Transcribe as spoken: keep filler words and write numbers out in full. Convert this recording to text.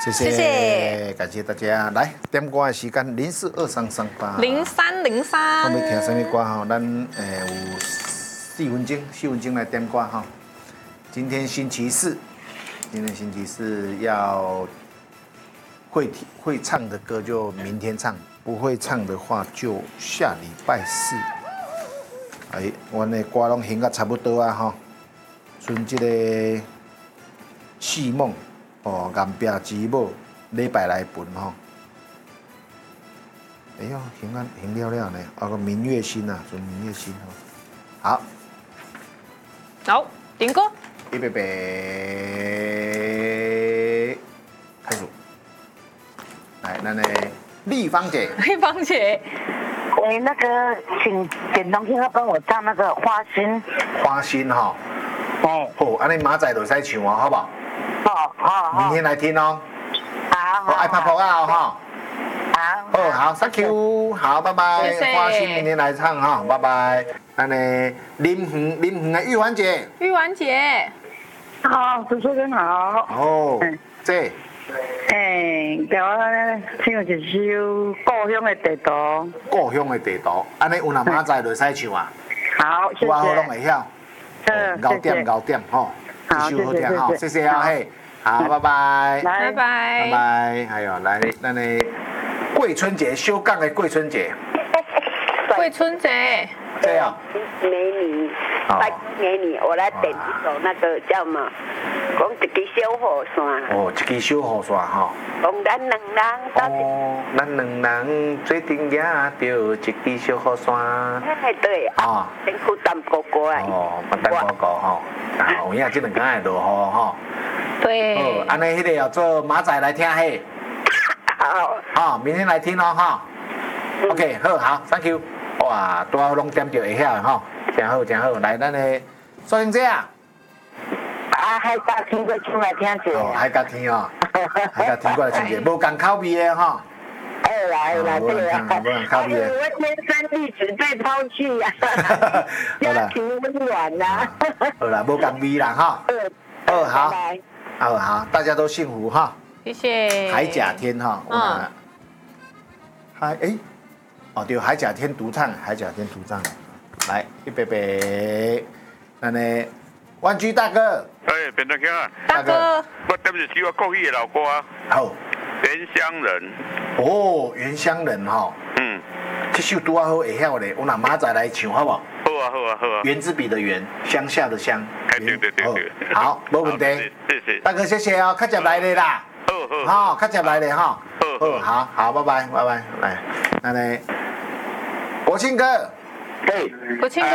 谢谢， 谢谢感谢大家。来点歌的时间，零四二三三八零三零三。 我们听什么歌哈？咱诶有四分钟，四分钟来点歌哈。今天星期四，今天星期四要会会唱的歌就明天唱，不会唱的话就下礼拜四。哎，我的歌拢行到差不多啊哈，剩这个戏梦哦，岩壁之母礼拜来分吼。哎呦，行啊行了了呢，啊个明月心啊，做明月心吼。好， 好，点歌。 预备备，开始。来，咱的丽芳姐。 丽芳姐。 喂，那个，请点东西要帮我唱那个花心。 花心哈。 哎。 好，安尼马仔就使唱啊，好不好？ 好，好， 明天来听哦。 好。 好，爱拍拍啊哈。 好。 哦，好 ，thank you， 好，拜拜。 谢谢花心明天来唱哈，拜拜。安尼林恒林恒的玉环姐。 玉环姐。 好，主持人好。 哦，这。 哎，给我唱一首故乡的地图。 故乡的地图，安尼有那马仔就使唱啊。 好，谢谢。 我好拢会晓。 嗯， 九点九点吼， 好， 一首好听吼，谢谢啊嘿，好，拜拜。 拜拜。 拜拜。还有来，咱的桂春节，修港的桂春节。 桂春节。 这样。 美女，拜美女，我来点一首那个叫什么？讲一支小雨伞。 哦，一支小雨伞吼。 讲咱两人到哦，咱两人做阵也着一支小雨伞。 哎，对啊，辛苦淡哥哥啊。 哦，淡哥哥吼，啊，有影这两天会落雨吼。 对。 哦，安尼迄个要做马仔来听嘿。 好。 好，明天来听咯哈。OK， 好好 ，Thank you。哇，拄好拢点着会晓的吼，真好真好。来，咱的苏英姐啊。 啊，海角天过唱来听者。 哦，海角天哦，海角天过来听者，无共口味的吼。 哎来来，这个啊， 无共口味的。 我天生丽质被抛弃呀，家庭温暖呐。 好啦，无共味啦哈。哦，好，好好，大家都幸福哈。 谢谢。 海甲天哈，嗯。海哎。哦，对，海甲天独唱，海甲天独唱，来，预备备，那呢，湾区大哥， 哎，便当兄啊， 大哥， 我点一首我国语的老歌啊， 好， 原乡人， 哦，原乡人哈， 嗯， 这首拄啊好会晓咧，我拿马仔来唱好不好？ 好啊，好啊，好啊， 原子笔的原，乡下的乡， 哎，对对对对， 好，没问题， 谢谢， 大哥谢谢哦，较接来的啦， 好好， 好，较接来的哈， 好， 好好，拜拜拜拜，来，那呢。国庆哥， 国庆哥。